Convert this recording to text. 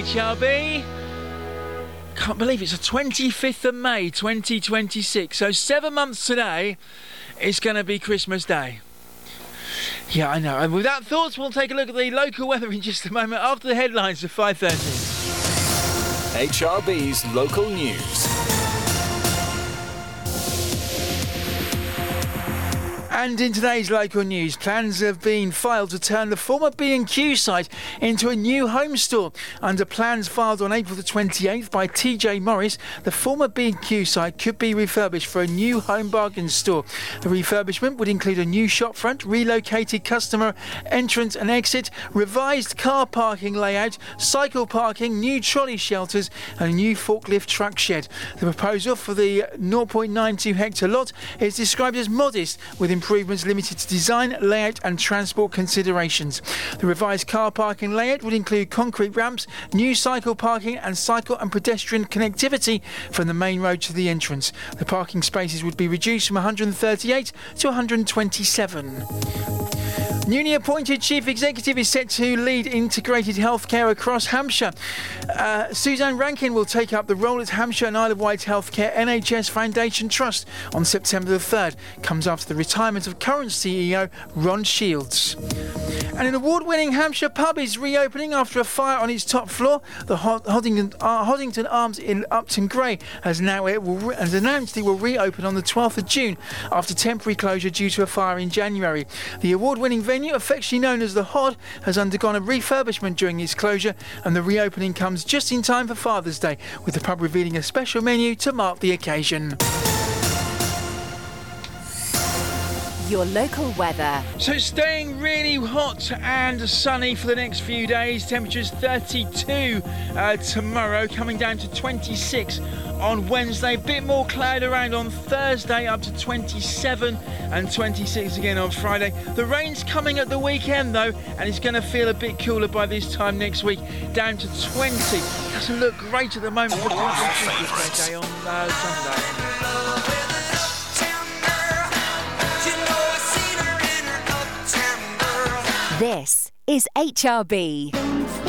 HRB. Can't believe it's the 25th of May 2026. So 7 months today, it's going to be Christmas Day. Yeah, I know. And with that thoughts, we'll take a look at the local weather in just a moment after the headlines of 5:30. HRB's local news. And in today's local news, plans have been filed to turn the former B&Q site into a new home store. Under plans filed on April the 28th by TJ Morris, the former B&Q site could be refurbished for a new home bargain store. The refurbishment would include a new shopfront, relocated customer entrance and exit, revised car parking layout, cycle parking, new trolley shelters and a new forklift truck shed. The proposal for the 0.92 hectare lot is described as modest, with improvements limited to design, layout and transport considerations. The revised car parking layout would include concrete ramps, new cycle parking and cycle and pedestrian connectivity from the main road to the entrance. The parking spaces would be reduced from 138 to 127. Newly appointed Chief Executive is set to lead integrated healthcare across Hampshire. Suzanne Rankin will take up the role at Hampshire and Isle of Wight Healthcare NHS Foundation Trust on September the 3rd. Comes after the retirement of current CEO Ron Shields. And an award-winning Hampshire pub is reopening after a fire on its top floor. The Hoddington Arms in Upton Gray has announced it will reopen on the 12th of June after temporary closure due to a fire in January. The award-winning venue, affectionately known as the Hod, has undergone a refurbishment during its closure, and the reopening comes just in time for Father's Day, with the pub revealing a special menu to mark the occasion. Your local weather. So it's staying really hot and sunny for the next few days. Temperatures 32 tomorrow, coming down to 26 on Wednesday. Bit more cloud around on Thursday, up to 27 and 26 again on Friday. The rain's coming at the weekend though, and it's going to feel a bit cooler by this time next week, down to 20. Doesn't look great at the moment for Christmas Day on Sunday. This is HRB.